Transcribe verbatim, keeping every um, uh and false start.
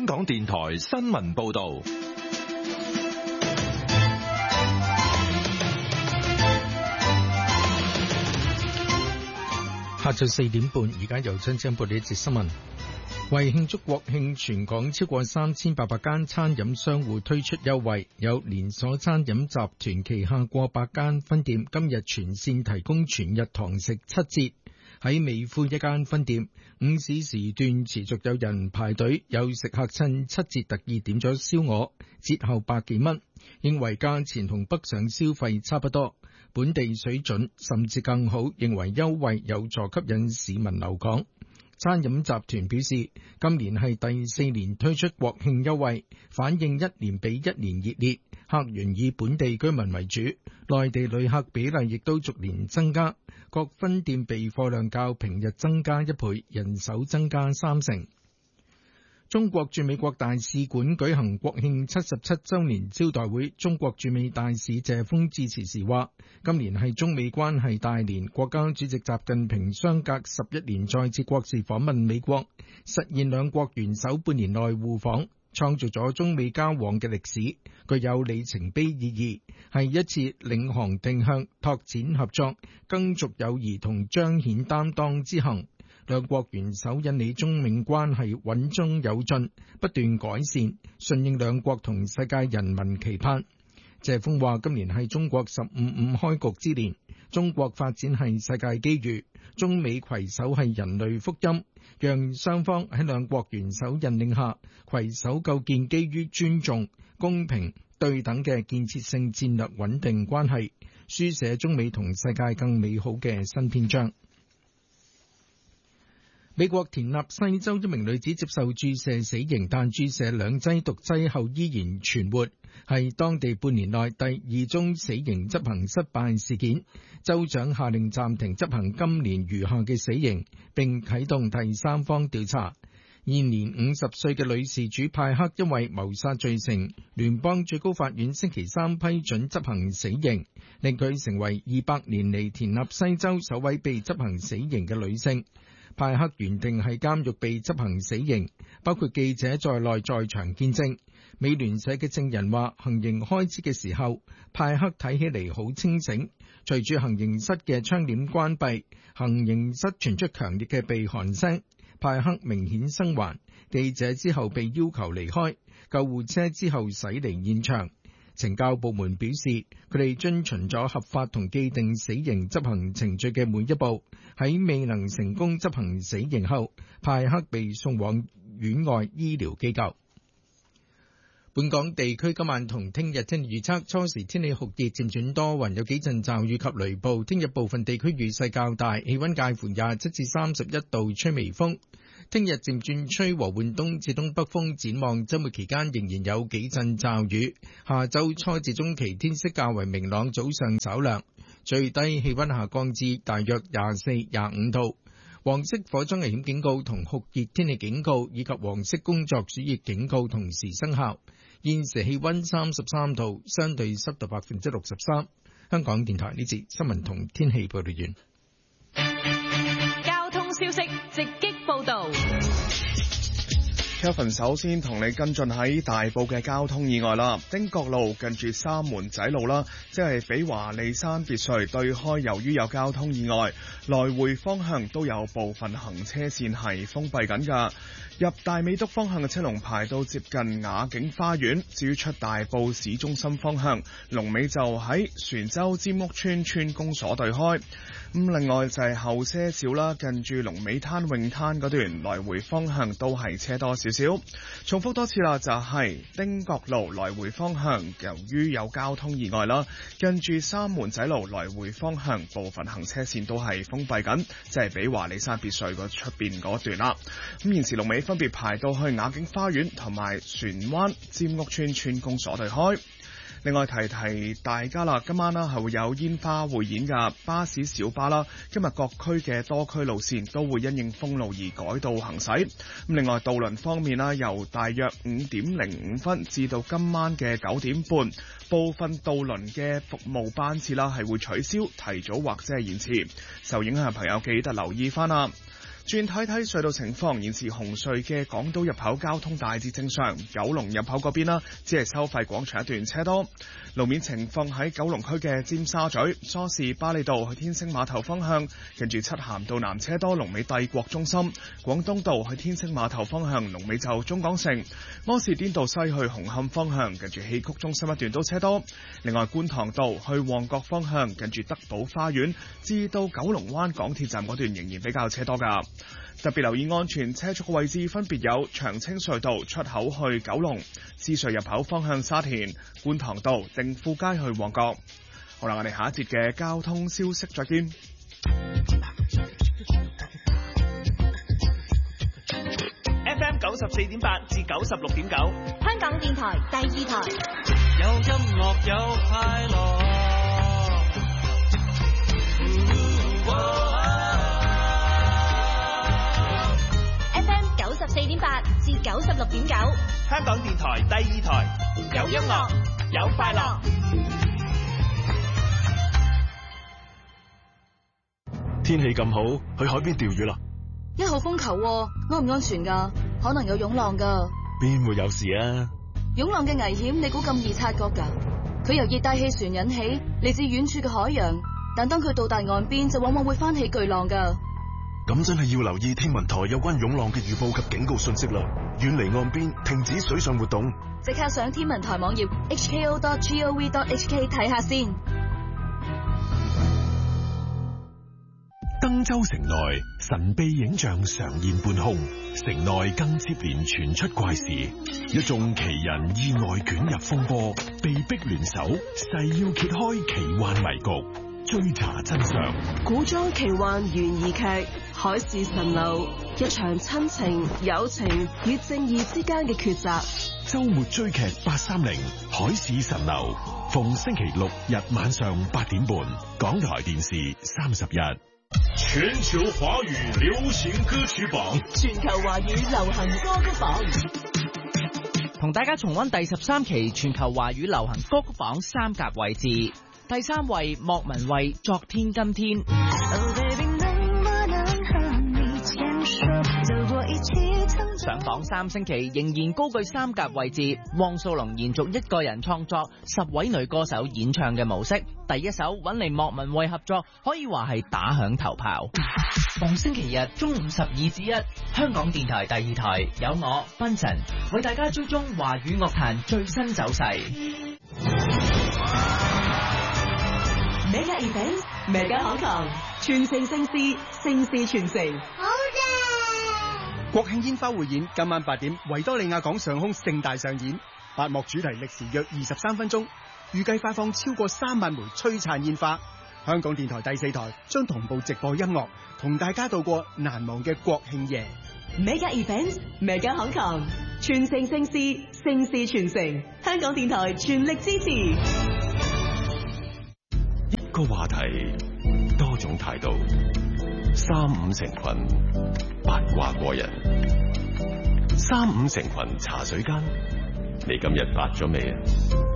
香港電台新聞報道。 下晝四點半，而家由張張報呢一節新聞。為慶祝國慶，全港超過三千八百間餐飲商戶推出優惠，有連鎖餐飲集團旗下過百間分店今日全線提供全日堂食七折。喺美孚一間分店，午市時段持續有人排隊，有食客趁七折特意點咗燒鵝，折後百幾蚊，認為價錢同北上消費差不多，本地水準甚至更好，認為優惠有助吸引市民留港。餐飲集團表示，今年係第四年推出國慶優惠，反應一年比一年熱烈，客源以本地居民為主，內地旅客比例亦都逐年增加，各分店備貨量較平日增加一倍，人手增加三成。中國駐美國大使館舉行國慶七十七週年招待會，中國駐美大使謝鋒致辭時話，今年係中美關係大年，國家主席習近平相隔十一年再次國事訪問美國，實現兩國元首半年內互訪，創造咗中美交往嘅歷史，具有里程碑意義，係一次領航定向、拓展合作、耕續友誼同彰顯擔當之行。兩國元首引領中美關係穩中有進，不斷改善，順應兩國同世界人民期盼。謝鋒話：今年係中國十五五開局之年，中國發展係世界機遇，中美攜手係人類福音，讓雙方喺兩國元首引領下，攜手構建基於尊重、公平、對等嘅建設性戰略穩定關係，書寫中美同世界更美好嘅新篇章。美國田納西州一名女子接受注射死刑，但注射兩劑毒劑後依然存活，係當地半年內第二宗死刑執行失敗事件。州長下令暫停執行今年餘下嘅死刑，並啟動第三方調查。現年五十歲嘅女事主派克因為謀殺罪成，聯邦最高法院星期三批准執行死刑，令佢成為二百年嚟田納西州首位被執行死刑嘅女性。派克原定喺監獄被執行死刑，包括記者在內在場見證。美聯社嘅證人話，行刑開始嘅時候，派克睇起嚟好清醒。隨住行刑室嘅窗簾關閉，行刑室傳出強烈嘅鼻鼾聲，派克明顯生還。記者之後被要求離開，救護車之後駛離現場。懲教部門表示，佢哋遵循咗合法同既定死刑執行程序嘅每一步。喺未能成功執行死刑後，派克被送往院外醫療機構。本港地區今晚同聽日天氣預測，初時天氣酷熱，漸轉多雲，有幾陣驟雨及雷暴。聽日部分地區雨勢較大，氣溫介乎廿七至三十一度，吹微風。聽日漸轉吹和緩東至東北風，展望週末期間仍然有幾陣驟雨。下週初至中期天色較為明朗，早上稍涼，最低氣溫下降至大約廿四、廿五度。黃色火災危險警告同酷熱天氣警告以及黃色工作暑熱警告同時生效。現時氣溫三十三度，相對濕度百分之六十三。香港電台呢節新聞同天氣報道完。 交通消息直擊報道。 Kevin 首先同你跟進喺大埔嘅交通意外啦，汀角路近住三門仔路啦，即係比華利山別墅對開，由於有交通意外，來回方向都有部分行車線係封閉緊㗎。入大美督方向嘅車龍排到接近雅景花園，至於出大埔市中心方向，龍尾就喺船洲尖屋村村公所對開。咁另外就係後些少啦，近住龍尾灘泳灘嗰段來回方向都係車多少少。重複多次啦，就係汀角路來回方向，由於有交通意外啦，近住三門仔路來回方向部分行車線都係封閉緊，即係比華利山別墅個出邊嗰段啦。咁現時龍尾分別排到去雅景花園同埋船灣尖屋村村公所對開。另外提提大家啦，今晚啦係會有煙花匯演㗎，巴士小巴啦，今日各區嘅多區路線都會因應封路而改道行駛。咁另外渡輪方面啦，由大約五點零五分至到今晚嘅九點半，部分渡輪嘅服務班次啦係會取消、提早或者係延遲，受影響嘅朋友記得留意翻啦。 轉睇睇隧道情況，現時紅隧嘅港島入口交通大致正常，九龍入口嗰邊啦，只係收費廣場一段車多。路面情況喺九龍區嘅尖沙咀，梳士巴利道去天星碼頭方向，近住漆咸道南車多，龍尾帝國中心；廣東道去天星碼頭方向，龍尾就中港城；柯士甸道西去紅磡方向，近住戲曲中心一段都車多。另外，觀塘道去旺角方向，近住德寶花園至到九龍灣港鐵站嗰段仍然比較車多㗎。特別留意安全車速嘅位置分別有長青隧道出口去九龍、獅隧入口方向沙田、觀塘道定富街去旺角。好啦，我哋下一節嘅交通消息再見。 F M 九十四點八至九十六點九， 香港電台第二台。 有音樂有快樂。 F M 九十四點八至九十六點九， 香港電台第二台，有音樂有快樂。 天氣咁好，去海邊釣魚啦！ 一號風球，安唔安全噶？可能有湧浪噶。 邊會有事啊？ 湧浪嘅危險，你估咁易察覺噶？佢由熱帶氣旋引起，嚟自遠處嘅海洋，但當佢到達岸邊，就往往會翻起巨浪噶。 咁真係要留意天文台有關湧浪嘅預報及警告信息啦，遠離岸邊，停止水上活動。 即刻上天文台網頁 h k o dot gov dot h k 睇下先。 登州城內神秘影像常現半空，城內更接連傳出怪事，一眾奇人意外捲入風波，被逼聯手誓要揭開奇幻迷局，追查真相。 古裝奇幻懸疑劇《海市蜃樓》，一場親情、友情與正義之間嘅抉擇。 周末追劇八三零《海市蜃樓》，逢星期六日晚上八點半，港台電視三十一。 全球華語流行歌曲榜， 全球華語流行歌曲榜， 同大家重溫第十三期全球華語流行歌曲榜三甲位置。第三位莫文蔚《昨天今天》。Oh, baby, 能不能和你牽手走過一起上榜三星期，仍然高居三甲位置。汪蘇泷延續一個人創作十位女歌手演唱嘅模式，第一首揾嚟莫文蔚合作，可以話係打響頭炮。逢星期日中午十二至一，香港電台第二台有我賓晨為大家追蹤華語樂壇最新走勢。 Mega Event Mega Hong Kong，傳承盛事，盛事傳承。 好正！國慶煙花匯演今晚八點，維多利亞港上空盛大上演，八幕主題歷時約二十三分鐘，預計發放超過三萬枚璀璨煙花。香港電台第四台將同步直播音樂，同大家度過難忘嘅國慶夜。 Mega Event Mega Hong Kong，傳承盛事，盛事傳承。香港電台全力支持。 一個話題，多種態度，三五成群，八卦過人。三五成群茶水間，你今日發咗未啊？